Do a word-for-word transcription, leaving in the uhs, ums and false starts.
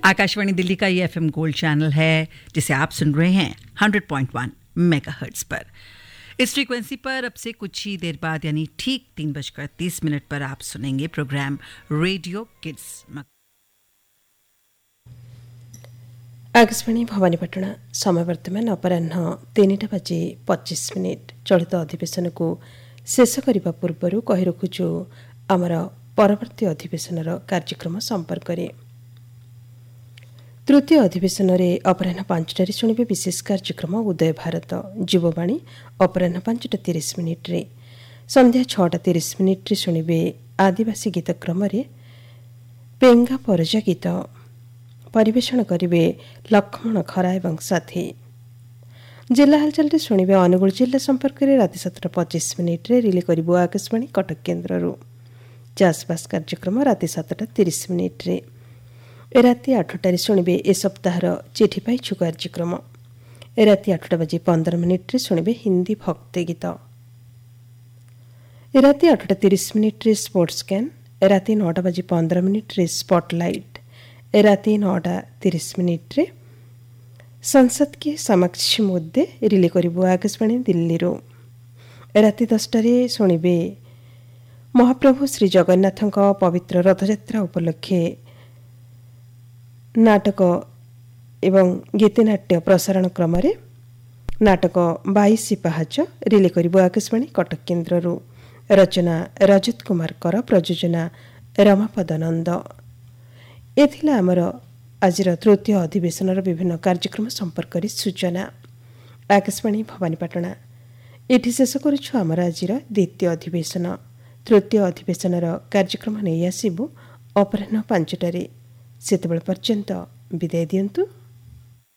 आकाशवाणी दिल्ली का ये FM gold channel है जिसे आप सुन रहे हैं हंड्रेड पॉइंट वन मेगाहर्ट्ज पर। इस फ्रीक्वेंसी पर अब से कुछ ही देर बाद यानी ठीक तीन बजकर तीस मिनट पर आप सुनेंगे programme radio kids. Akashvani Bhawanipatna समय वर्तमान अपराह्न तीनटा बाजी पच्चीस मिनिट। चलित अधिवेशन को शेष करने पूर्व कही रखुचु आमर परवर्ती अधिवेशन कार्यक्रम संपर्क में। तृतीय अधिवेशन में अपराह्न पांचटार शुणे विशेष कार्यक्रम उदय भारत युववाणी अपराह्न पांचटा तीस मिनिट रे। संध्या छटा तीस मिनिट रे शुणे आदिवासी गीत क्रम पेंगा परजा गीत परिवेषण करेंगे लक्ष्मण खरा एवं साथी। जिला हालचाल शुणे अनुगुल जिला संपर्क में राति सातटा पच्चीस मिनिट रे रिले करू आकाशवाणी कटक केन्द्र। चाषबास कार्यक्रम राति सातटा तीस मिनिट रे। राति आठटार शुणे ए सप्ताहर चिठी पाइछु कार्यक्रम। राति आठटा बजे पंदर मिनिट रे शुणे हिंदी भक्ति गीत। राति आठटा तीस मिनिट रे स्पोर्ट्स कैन। राति नौटा बजे पंदर मिनिट रे स्पॉटलाइट। राति नौटा तीस मिनिट रे संसद के समक्ष मुद्दे रिले करू आकाशवाणी दिल्ली। राति दसटार शुणे महाप्रभु श्री जगन्नाथ पवित्र रथयात्रा उपलक्षे नाटक एवं गीतनाट्य प्रसारण क्रम नाटक बाईसी पहाच रिले करू आकाशवाणी कटक केन्द्र। रचना रजत कुमार कर, प्रयोजना रमापद नंद। एथिला आमर आजिर तृतीय अधिवेशन विभिन्न कार्यक्रम संपर्क में सूचना। आकाशवाणी भवानीपाटना एठी शेष करुछु आमर आजिर द्वितीय अधिवेशन। तृतीय अधिवेशन कार्यक्रम नहीं आसबू अपराह्न पांचटारे। सेतबेल पर्यंत विदाय दियंतु।